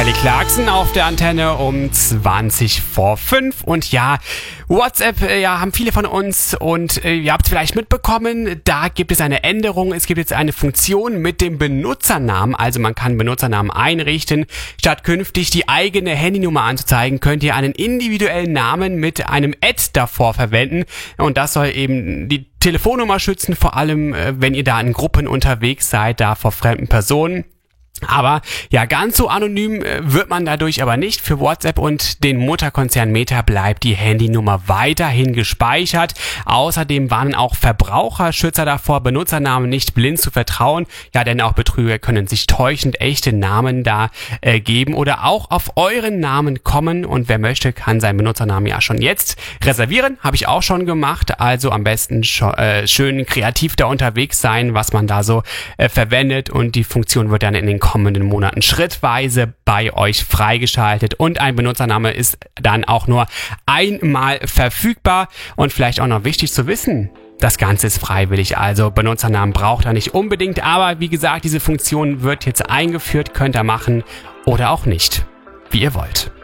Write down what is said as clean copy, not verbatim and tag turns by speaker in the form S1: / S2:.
S1: Kelly Clarkson auf der Antenne um 20 vor 5. Und ja, WhatsApp haben viele von uns und ihr habt vielleicht mitbekommen, da gibt es eine Änderung. Es gibt jetzt eine Funktion mit dem Benutzernamen. Also man kann Benutzernamen einrichten. Statt künftig die eigene Handynummer anzuzeigen, könnt ihr einen individuellen Namen mit einem Ad davor verwenden. Und das soll eben die Telefonnummer schützen, vor allem wenn ihr da in Gruppen unterwegs seid, da vor fremden Personen. Aber ja, ganz so anonym wird man dadurch aber nicht. Für WhatsApp und den Mutterkonzern Meta bleibt die Handynummer weiterhin gespeichert. Außerdem warnen auch Verbraucherschützer davor, Benutzernamen nicht blind zu vertrauen. Ja, denn auch Betrüger können sich täuschend echte Namen da geben oder auch auf euren Namen kommen. Und wer möchte, kann seinen Benutzernamen ja schon jetzt reservieren. Habe ich auch schon gemacht. Also am besten schön kreativ da unterwegs sein, was man da so verwendet. Und die Funktion wird dann in den kommenden Monaten schrittweise bei euch freigeschaltet und ein Benutzername ist dann auch nur einmal verfügbar. Und vielleicht auch noch wichtig zu wissen, das Ganze ist freiwillig, also Benutzernamen braucht ihr nicht unbedingt, aber wie gesagt, diese Funktion wird jetzt eingeführt, könnt ihr machen oder auch nicht, wie ihr wollt.